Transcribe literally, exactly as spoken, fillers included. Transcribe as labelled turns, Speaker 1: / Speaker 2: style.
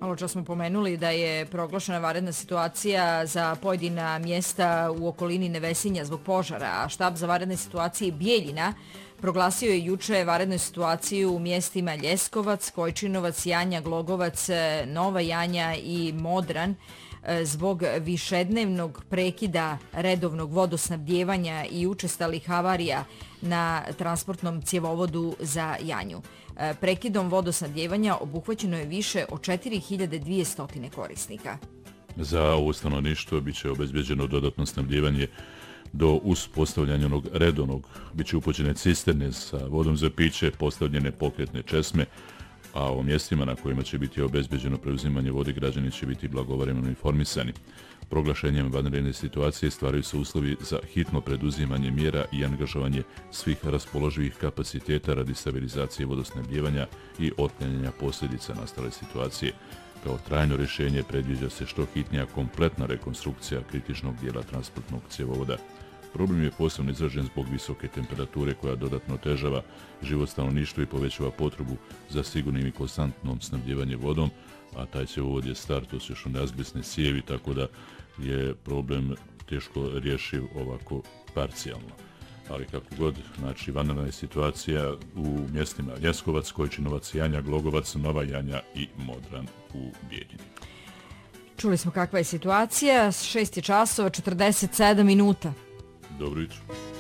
Speaker 1: Malo čas smo pomenuli da je proglašena vanredna situacija za pojedina mjesta u okolini Nevesinja zbog požara, a štab za vanredne situacije Bijeljina proglasio je juče vanrednu situaciju u mjestima Ljeskovac, Kojčinovac, Janja, Glogovac, Nova Janja i Modran zbog višednevnog prekida redovnog vodosnabdijevanja i učestalih havarija na transportnom cjevovodu za Janju. Prekidom vodosnabdijevanja obuhvaćeno je više od četiri hiljade dvjesto korisnika.
Speaker 2: Za ovo stanovništvo biće obezbeđeno dodatno snabdijevanje do uspostavljanja onog redovnog. Biće upoćene cisterne sa vodom za piće, postavljene pokretne česme, a o mjestima na kojima će biti obezbeđeno preuzimanje vode građani će biti blagovremeno informisani. Proglašenjem vanredne situacije stvaraju se uslovi za hitno preduzimanje mjera i angažovanje svih raspoloživih kapaciteta radi stabilizacije vodosnabdijevanja i otklanjanja posljedica nastale situacije. Kao trajno rješenje predviđa se što hitnija kompletna rekonstrukcija kritičnog dijela transportnog cjevovoda. Problem je posebno izražen zbog visoke temperature koja dodatno otežava život stanovništva i povećava potrebu za sigurnim i konstantnom snabdijevanje vodom, a taj cjevovod je star, to su još one azbestne cijevi, tako da je problem teško rješiv ovako parcijalno. Ali kako god, znači vanredna je situacija u mjestima Ljeskovac, Kojčinovac, Janja, Glogovac, Nova Janja i Modran u Bijeljini.
Speaker 1: Čuli smo kakva je situacija, šest je časova, četrdeset sedam minuta.
Speaker 2: Dobro jutro.